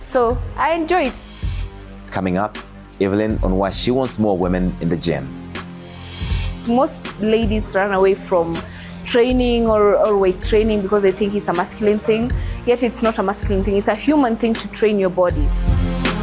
So I enjoy it. Coming up, Evelyn on why she wants more women in the gym. Most ladies run away from training or weight training because they think it's a masculine thing, yet it's not a masculine thing. It's a human thing to train your body.